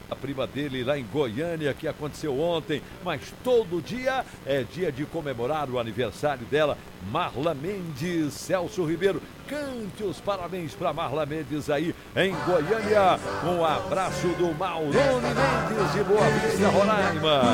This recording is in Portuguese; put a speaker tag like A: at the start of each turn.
A: a prima dele lá em Goiânia, que aconteceu ontem, mas todo dia é dia de comemorar o aniversário dela, Marla Mendes. Celso Ribeiro, cante os parabéns para Marla Mendes aí em Goiânia, com o abraço do Maurone Mendes de Boa Vista, Roraima.